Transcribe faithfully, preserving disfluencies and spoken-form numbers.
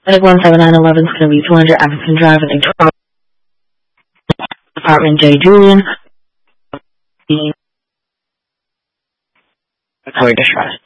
Medic one seven nine eleven is going to be two hundred Appleton Drive in Victoria. Department J. Julian. Recorded distress.